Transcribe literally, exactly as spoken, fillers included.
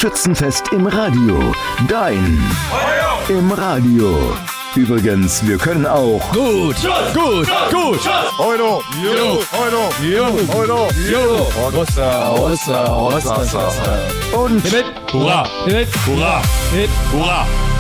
Schützenfest im Radio. Dein Feuer im Radio. Übrigens, wir können auch gut, gut, gut. Heute, jo, heute, jo, heute, jo. Rossa, Rossa, Rossa, Rossa. und Hip, hip, hurra, hip, hurra, hip, hurra.